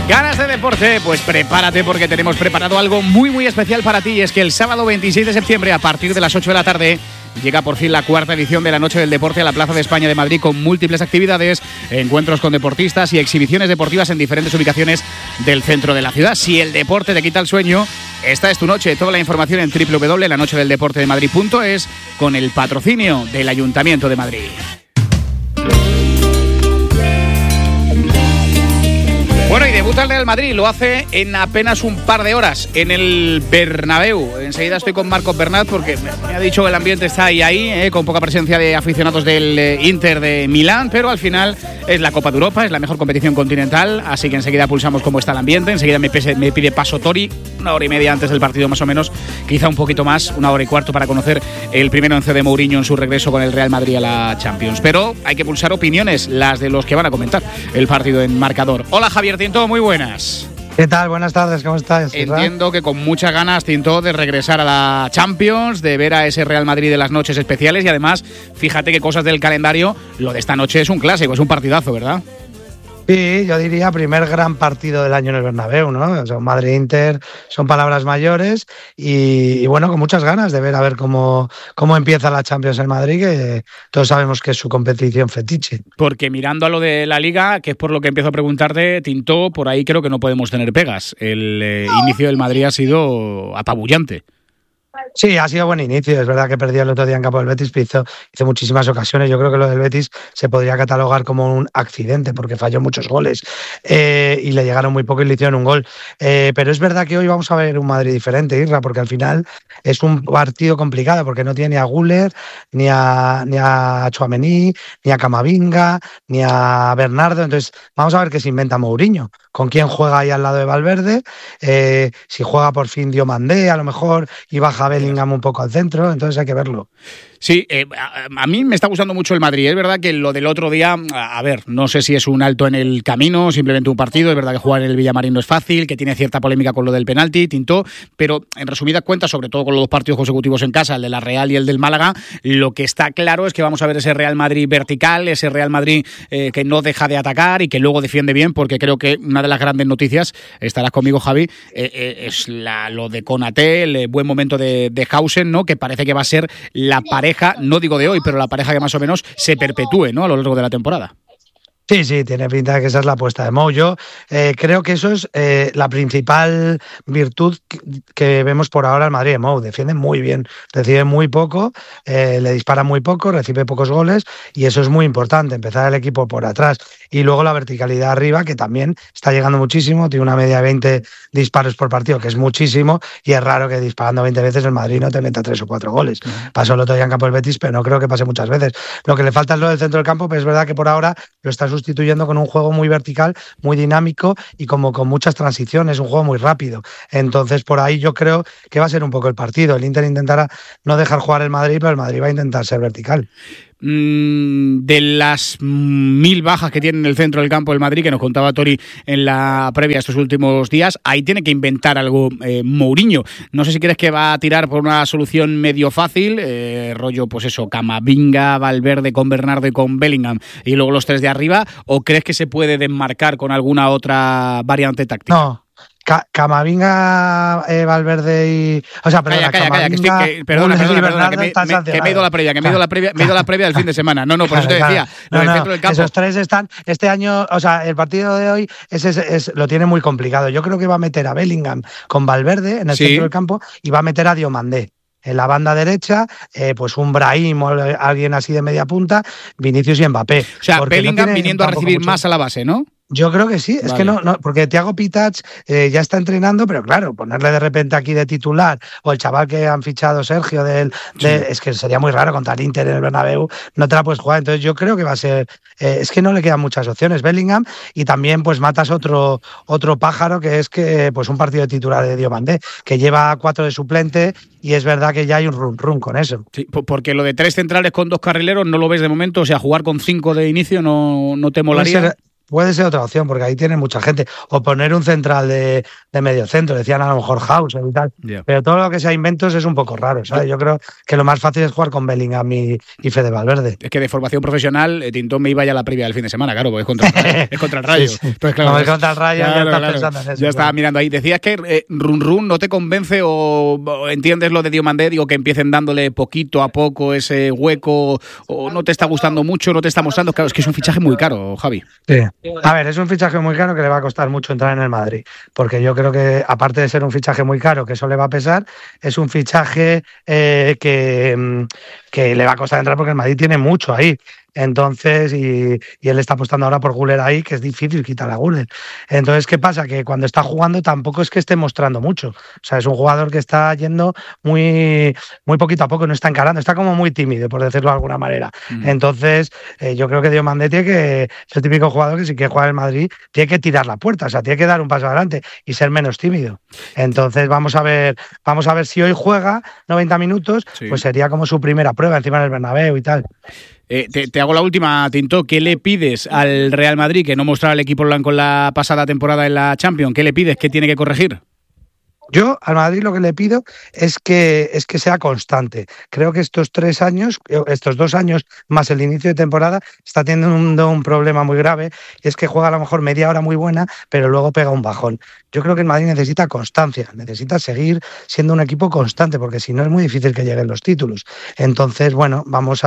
¿Ganas de deporte? Pues prepárate porque tenemos preparado algo muy muy especial para ti. Y es que el sábado 26 de septiembre a partir de las 8 de la tarde llega por fin la cuarta edición de la Noche del Deporte a la Plaza de España de Madrid, con múltiples actividades, encuentros con deportistas y exhibiciones deportivas en diferentes ubicaciones del centro de la ciudad. Si el deporte te quita el sueño, esta es tu noche. Toda la información en www.lanochedeldeportedemadrid.es con el patrocinio del Ayuntamiento de Madrid. Bueno, y debuta el Real Madrid, lo hace en apenas un par de horas en el Bernabéu. Enseguida estoy con Marcos Bernat porque me ha dicho que el ambiente está ahí, con poca presencia de aficionados del Inter de Milán, pero al final es la Copa de Europa, es la mejor competición continental, así que enseguida pulsamos cómo está el ambiente. Enseguida me pide paso Tori, 1 hora y media antes del partido más o menos, quizá un poquito más, 1 hora y cuarto, para conocer el primer once de Mourinho en su regreso con el Real Madrid a la Champions. Pero hay que pulsar opiniones, las de los que van a comentar el partido en marcador. Hola Javier Tinto, muy buenas. ¿Qué tal? Buenas tardes, ¿cómo estás? Entiendo que con muchas ganas, Tinto, de regresar a la Champions, de ver a ese Real Madrid de las noches especiales, y además, fíjate que cosas del calendario, lo de esta noche es un clásico, es un partidazo, ¿verdad? Sí, yo diría primer gran partido del año en el Bernabéu, ¿no? O sea, Madrid-Inter son palabras mayores y bueno, con muchas ganas de ver a ver cómo empieza la Champions en Madrid, que todos sabemos que es su competición fetiche. Porque mirando a lo de la Liga, que es por lo que empiezo a preguntarte, Tinto, por ahí creo que no podemos tener pegas. El inicio del Madrid ha sido apabullante. Sí, ha sido buen inicio. Es verdad que perdió el otro día en campo del Betis, pero hizo muchísimas ocasiones. Yo creo que lo del Betis se podría catalogar como un accidente porque falló muchos goles y le llegaron muy poco y le hicieron un gol. Pero es verdad que hoy vamos a ver un Madrid diferente, Isra, porque al final es un partido complicado porque no tiene ni a Güler, ni a Tchouaméni, ni a Camavinga, ni a Bernardo. Entonces vamos a ver qué se inventa Mourinho. ¿Con quién juega ahí al lado de Valverde? Si juega por fin Diomandé, a lo mejor, y baja Bellingham un poco al centro, entonces hay que verlo. Sí, a mí me está gustando mucho el Madrid. Es verdad que lo del otro día, a ver, no sé si es un alto en el camino, simplemente un partido. Es verdad que jugar en el Villamarín no es fácil, que tiene cierta polémica con lo del penalti, Tinto, pero en resumidas cuentas, sobre todo con los dos partidos consecutivos en casa, el de la Real y el del Málaga, lo que está claro es que vamos a ver ese Real Madrid vertical, ese Real Madrid que no deja de atacar y que luego defiende bien, porque creo que una de las grandes noticias, estarás conmigo, Javi, es lo de Konaté, el buen momento de Hausen, ¿no? Que parece que va a ser la pareja, no digo de hoy, pero la pareja que más o menos se perpetúe, ¿no? A lo largo de la temporada. Sí, tiene pinta de que esa es la apuesta de Mou. Yo creo que eso es la principal virtud que vemos por ahora al Madrid de Mou. Defiende muy bien, recibe muy poco, le dispara muy poco, recibe pocos goles y eso es muy importante, empezar el equipo por atrás. Y luego la verticalidad arriba, que también está llegando muchísimo, tiene una media de 20 disparos por partido, que es muchísimo, y es raro que disparando 20 veces el Madrid no te meta 3 o 4 goles. Pasó el otro día en campo del Betis, pero no creo que pase muchas veces. Lo que le falta es lo del centro del campo, pero es verdad que por ahora lo está sustituyendo con un juego muy vertical, muy dinámico y como con muchas transiciones, un juego muy rápido. Entonces por ahí yo creo que va a ser un poco el partido. El Inter intentará no dejar jugar el Madrid, pero el Madrid va a intentar ser vertical. De las 1000 bajas que tiene en el centro del campo del Madrid, que nos contaba Tori en la previa estos últimos días, ahí tiene que inventar algo Mourinho. No sé si crees que va a tirar por una solución medio fácil, rollo pues eso, Camavinga, Valverde con Bernardo y con Bellingham y luego los tres de arriba, o crees que se puede desmarcar con alguna otra variante táctica. No. Camavinga, Valverde y... O sea, perdona, Calla, perdona, que me he ido a la previa, me he ido a la previa del fin de semana. No, por eso te decía, lo del centro del campo. Esos tres están, este año, o sea, el partido de hoy lo tiene muy complicado. Yo creo que va a meter a Bellingham con Valverde en el centro del campo y va a meter a Diomandé. En la banda derecha, pues un Brahim o alguien así de media punta, Vinicius y Mbappé. O sea, Bellingham viniendo a recibir más a la base, ¿no? Yo creo que sí, es que no, porque Thiago Pitach ya está entrenando, pero claro, ponerle de repente aquí de titular, o el chaval que han fichado Sergio, es que sería muy raro contra el Inter en el Bernabéu, no te la puedes jugar. Entonces yo creo que va a ser, es que no le quedan muchas opciones Bellingham, y también pues matas otro pájaro, que es que pues un partido de titular de Diomandé, que lleva 4 de suplente, y es verdad que ya hay un run con eso. Sí, porque lo de 3 centrales con 2 carrileros no lo ves de momento, o sea, jugar con 5 de inicio no te molaría. puede ser otra opción, porque ahí tiene mucha gente. O poner un central de medio centro, decían a lo mejor House y tal. Yeah. Pero todo lo que sea inventos es un poco raro, ¿sabes? Yo creo que lo más fácil es jugar con Bellingham y Fede Valverde. Es que de formación profesional, Tintón me iba ya a la previa del fin de semana, claro, porque es contra el Rayo. Sí. Entonces, claro, es contra el Rayo, claro, ya estás pensando en eso. Ya estaba mirando ahí. Decías que Run no te convence o entiendes lo de Diomandé, digo, que empiecen dándole poquito a poco ese hueco, o no te está gustando mucho, no te está mostrando. Claro, es que es un fichaje muy caro, Javi. Sí. A ver, es un fichaje muy caro que le va a costar mucho entrar en el Madrid, porque yo creo que, aparte de ser un fichaje muy caro, que eso le va a pesar, es un fichaje que le va a costar entrar porque el Madrid tiene mucho ahí. Entonces, y él está apostando ahora por Güler ahí, que es difícil quitar a Güler. Entonces, ¿qué pasa? Que cuando está jugando tampoco es que esté mostrando mucho. O sea, es un jugador que está yendo muy poquito a poco, no está encarando, está como muy tímido, por decirlo de alguna manera. Entonces, yo creo que Diomandé tiene que es el típico jugador que si quiere jugar en Madrid tiene que tirar la puerta, o sea, tiene que dar un paso adelante y ser menos tímido. Entonces, vamos a ver si hoy juega 90 minutos, sí, pues sería como su primera prueba encima del Bernabéu y tal. Te hago la última, Tinto. ¿Qué le pides al Real Madrid, que no mostraba el equipo blanco en la pasada temporada en la Champions? ¿Qué le pides? ¿Qué tiene que corregir? Yo al Madrid lo que le pido es que sea constante. Creo que estos 2 años más el inicio de temporada está teniendo un problema muy grave, y es que juega a lo mejor media hora muy buena, pero luego pega un bajón. Yo creo que el Madrid necesita constancia, necesita seguir siendo un equipo constante, porque si no es muy difícil que lleguen los títulos. Entonces, bueno,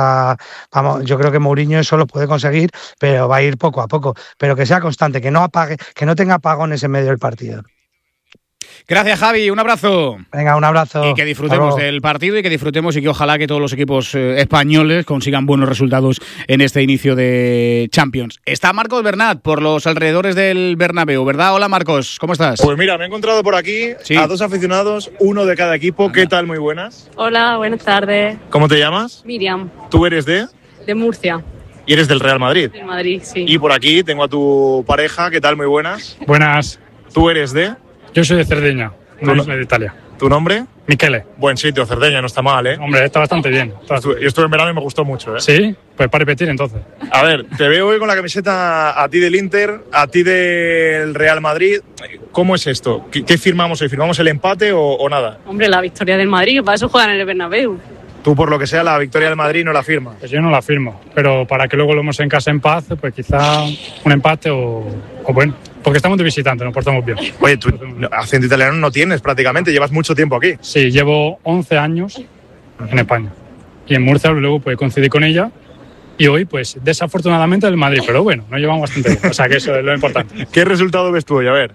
yo creo que Mourinho eso lo puede conseguir, pero va a ir poco a poco, pero que sea constante, que no tenga apagones en medio del partido. Gracias, Javi, un abrazo. Venga, un abrazo. Y que disfrutemos del partido y que disfrutemos y que ojalá que todos los equipos españoles consigan buenos resultados en este inicio de Champions. Está Marcos Bernat por los alrededores del Bernabéu, ¿verdad? Hola, Marcos, ¿cómo estás? Pues mira, me he encontrado por aquí a 2 aficionados, uno de cada equipo. Anda. ¿Qué tal? Muy buenas. Hola, buenas tardes. ¿Cómo te llamas? Miriam. ¿Tú eres de? De Murcia. ¿Y eres del Real Madrid? Del Madrid, sí. Y por aquí tengo a tu pareja. ¿Qué tal? Muy buenas. Buenas. ¿Tú eres de? Yo soy de Cerdeña, una isla de Italia. ¿Tu nombre? Michele. Buen sitio, Cerdeña, no está mal, ¿eh? Hombre, está bastante bien. Yo estuve en verano y me gustó mucho, ¿eh? ¿Sí? Pues para repetir, entonces. A ver, te veo hoy con la camiseta a ti del Inter, a ti del Real Madrid. ¿Cómo es esto? ¿Qué firmamos hoy? ¿Firmamos el empate o nada? Hombre, la victoria del Madrid, para eso juegan en el Bernabéu. Tú, por lo que sea, la victoria del Madrid no la firmas. Pues yo no la firmo, pero para que luego lo hemos en casa en paz, pues quizá un empate o bueno, porque estamos de visitante, nos portamos bien. Oye, tú acento italiano no tienes prácticamente, llevas mucho tiempo aquí. Sí, llevo 11 años en España y en Murcia luego pues coincidí con ella y hoy pues desafortunadamente el Madrid, pero bueno, nos llevamos bastante bien, o sea que eso es lo importante. ¿Qué resultado ves tú hoy? A ver.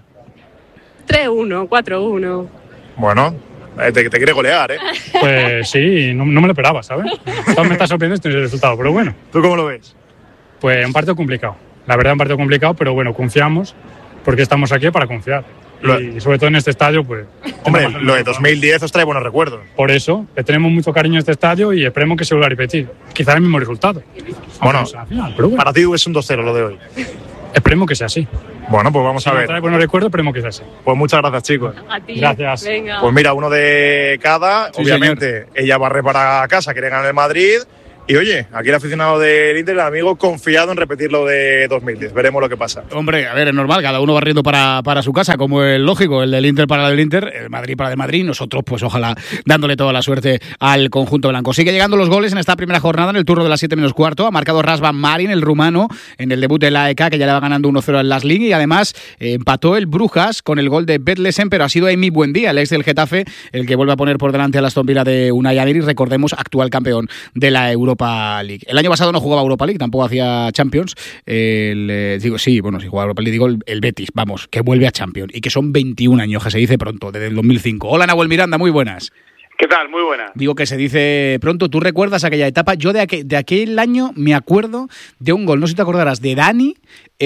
3-1, 4-1. Bueno. Te quiere golear, ¿eh? Pues sí, no me lo esperaba, ¿sabes? Todo me está sorprendiendo este resultado, pero bueno. ¿Tú cómo lo ves? Pues un partido complicado. La verdad, un partido complicado, pero bueno, confiamos porque estamos aquí para confiar. Y sobre todo en este estadio, pues... Hombre, lo de 2010 os trae buenos recuerdos. Por eso, le tenemos mucho cariño a este estadio y esperemos que se vuelva a repetir. Quizás el mismo resultado. Bueno, final, pero bueno, para ti es un 2-0 lo de hoy. Esperemos que sea así. Bueno, pues vamos a ver. Trae buenos recuerdos, esperemos que sea así. Pues muchas gracias, chicos. A ti. Gracias. Venga. Pues mira, uno de cada. Sí, obviamente, señor. Ella barre para casa, quiere ganar el Madrid. Y oye, aquí el aficionado del Inter, el amigo, confiado en repetir lo de 2010. Veremos lo que pasa. Hombre, a ver, es normal, cada uno barriendo para su casa, como es lógico, el del Inter para el del Inter, el Madrid para el Madrid, nosotros pues ojalá dándole toda la suerte al conjunto blanco. Sigue llegando los goles en esta primera jornada, en el turno de las 7:15, ha marcado Razvan Marin, el rumano, en el debut de la AEK, que ya le va ganando 1-0 al Lasling, y además empató el Brujas con el gol de Betlesen, pero ha sido Emi Buendía, el ex del Getafe, el que vuelve a poner por delante a la Aston Villa de Unai Emery, recordemos, actual campeón de la Europa League. El año pasado no jugaba Europa League, tampoco hacía Champions. Si jugaba Europa League, digo el Betis, vamos, que vuelve a Champions y que son 21 años, que se dice pronto, desde el 2005. Hola, Nahuel Miranda, muy buenas. ¿Qué tal? Muy buenas. Digo que se dice pronto. ¿Tú recuerdas aquella etapa? Yo de aquel año me acuerdo de un gol, no sé si te acordarás, de Dani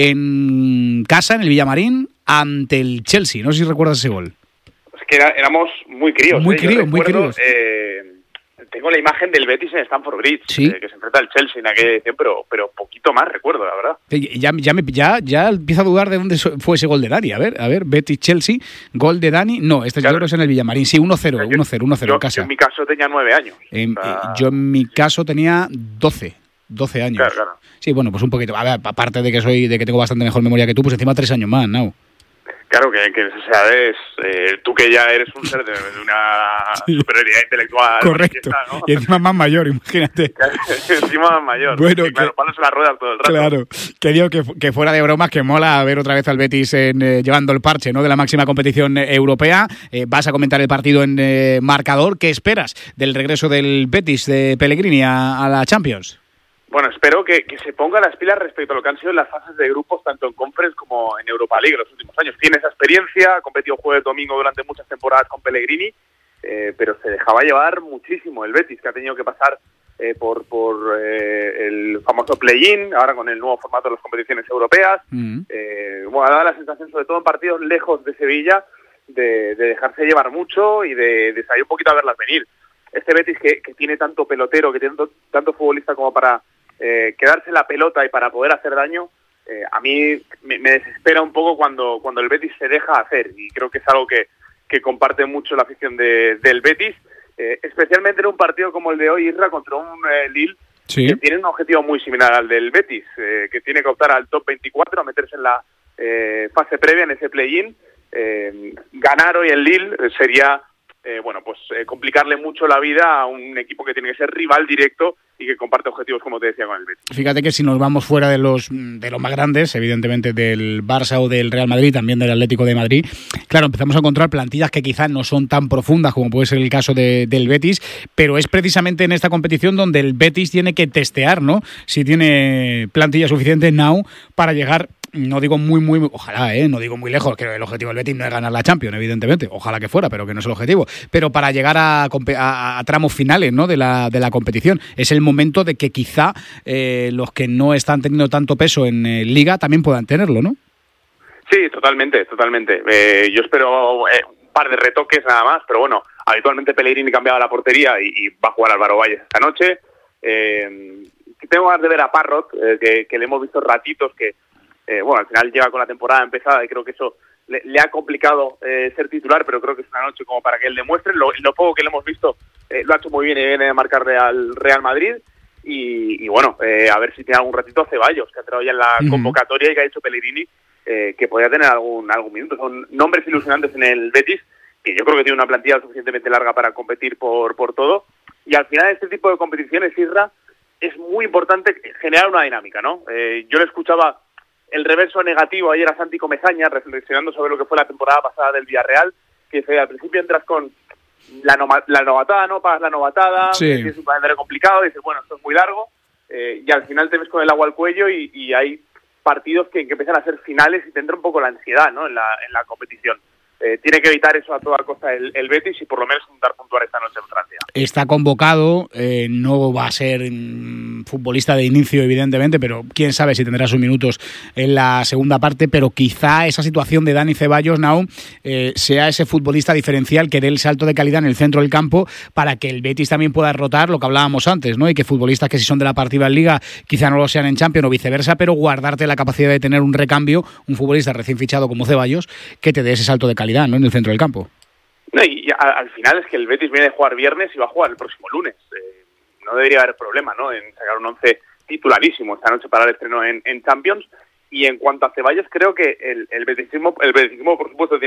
en casa, en el Villamarín, ante el Chelsea. No sé si recuerdas ese gol. Es que éramos muy críos. Muy críos. Tengo la imagen del Betis en Stamford Bridge, ¿sí? Que se enfrenta al Chelsea en aquella edición, pero poquito más recuerdo, la verdad. Ya empiezo a dudar de dónde fue ese gol de Dani. A ver, Betis-Chelsea, gol de Dani. No, claro. Yo creo que es en el Villamarín. Sí, 1-0 en casa. Yo en mi caso tenía 9 años. Yo en mi caso tenía 12. 12 años. Claro. Sí, bueno, pues un poquito. A ver, aparte de que tengo bastante mejor memoria que tú, pues encima 3 años más, ¿no? Claro, que o sea, tú que ya eres un ser de una superioridad intelectual. Correcto. ¿No? Y encima más mayor, imagínate. Encima más mayor. Bueno, claro, palos en las ruedas todo el rato. Claro, que digo que fuera de bromas, que mola ver otra vez al Betis llevando el parche, ¿no?, de la máxima competición europea. Vas a comentar el partido en marcador. ¿Qué esperas del regreso del Betis de Pellegrini a la Champions? Bueno, espero que se ponga las pilas respecto a lo que han sido las fases de grupos, tanto en Conference como en Europa League los últimos años. Tiene esa experiencia, ha competido jueves, domingo durante muchas temporadas con Pellegrini, pero se dejaba llevar muchísimo el Betis, que ha tenido que pasar por el famoso play-in, ahora con el nuevo formato de las competiciones europeas. Bueno, ha dado la sensación, sobre todo en partidos lejos de Sevilla, de dejarse llevar mucho y de salir un poquito a verlas venir. Este Betis que tiene tanto pelotero, que tiene tanto futbolista como para quedarse la pelota y para poder hacer daño, a mí me desespera un poco cuando el Betis se deja hacer, y creo que es algo que comparte mucho la afición del Betis, especialmente en un partido como el de hoy, Isra, contra un Lille, sí, que tiene un objetivo muy similar al del Betis, que tiene que optar al top 24, a meterse en la fase previa, en ese play-in. Ganar hoy en Lille sería complicarle mucho la vida a un equipo que tiene que ser rival directo y que comparte objetivos, como te decía, con el Betis. Fíjate que si nos vamos fuera de los más grandes, evidentemente del Barça o del Real Madrid, también del Atlético de Madrid, claro, empezamos a encontrar plantillas que quizás no son tan profundas como puede ser el caso del Betis, pero es precisamente en esta competición donde el Betis tiene que testear, ¿no?, si tiene plantilla suficiente para llegar. No digo muy, ojalá, no digo muy lejos, que el objetivo del Betis no es ganar la Champions, evidentemente, ojalá que fuera, pero que no es el objetivo, pero para llegar a tramos finales, ¿no?, de la competición, es el momento de que quizá los que no están teniendo tanto peso en Liga también puedan tenerlo, ¿no? Sí, totalmente. Yo espero un par de retoques nada más, pero bueno, habitualmente Pellegrini cambiaba la portería y va a jugar Álvaro Valles esta noche. Tengo ganas de ver a Parrot, que le hemos visto ratitos que al final llega con la temporada empezada y creo que eso le ha complicado ser titular, pero creo que es una noche como para que él demuestre. Lo poco que le hemos visto lo ha hecho muy bien y viene a marcar al Real Madrid. Y a ver si tiene algún ratito Ceballos, que ha entrado ya en la convocatoria y que ha dicho Pellegrini que podría tener algún minuto. Son nombres ilusionantes en el Betis, que yo creo que tiene una plantilla suficientemente larga para competir por todo. Y al final este tipo de competiciones, Isra, es muy importante generar una dinámica, ¿no? Yo le escuchaba el reverso negativo ayer a Santi Comesaña, reflexionando sobre lo que fue la temporada pasada del Villarreal, que al principio entras con la novatada, ¿no? Pagas la novatada, sí, es un calendario complicado, dices, bueno, esto es muy largo, y al final te ves con el agua al cuello y hay partidos que empiezan a ser finales y te entra un poco la ansiedad, ¿no?, en la competición. Tiene que evitar eso a toda costa el Betis y por lo menos intentar puntuar esta noche en Francia. Está convocado, no va a ser futbolista de inicio evidentemente, pero quién sabe si tendrá sus minutos en la segunda parte, pero quizá esa situación de Dani Ceballos, Nau, sea ese futbolista diferencial que dé el salto de calidad en el centro del campo para que el Betis también pueda rotar lo que hablábamos antes, ¿no?, y que futbolistas que si son de la partida en Liga quizá no lo sean en Champions o viceversa, pero guardarte la capacidad de tener un recambio, un futbolista recién fichado como Ceballos, que te dé ese salto de calidad, ¿no?, en el centro del campo. No, y al final es que el Betis viene de jugar viernes y va a jugar el próximo lunes. No debería haber problema, ¿no?, en sacar un 11 titularísimo esta noche para el estreno en Champions. Y en cuanto a Ceballos, creo que el betisismo, por supuesto, tiene